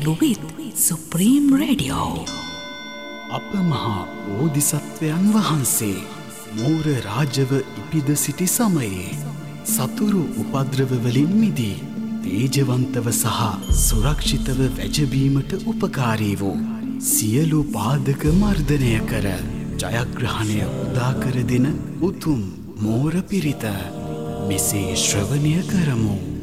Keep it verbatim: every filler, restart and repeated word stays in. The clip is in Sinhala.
Hang with Supreme Radio. අප මහා බෝධිසත්වයන් වහන්සේ මෝර රාජව ඉපිද සිටි සමයේ සතුරු උපද්‍රව වලින් මිදී තේජවන්තව සහ සුරක්ෂිතව වැජබීමට උපකාරී වූ සියලු පාදක මර්ධනය කර ජයග්‍රහණය උදා කර දෙන උතුම් මෝර පිරිත මෙසේ ශ්‍රවණය කරමු.